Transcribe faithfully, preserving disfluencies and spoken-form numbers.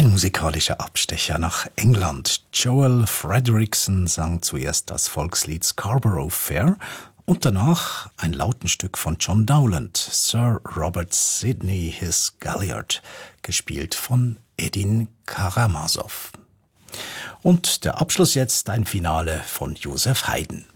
Ein musikalischer Abstecher nach England. Joel Fredrickson sang zuerst das Volkslied Scarborough Fair und danach ein Lautenstück von John Dowland, Sir Robert Sidney His Galliard, gespielt von Edin Karamazov. Und der Abschluss jetzt ein Finale von Joseph Haydn.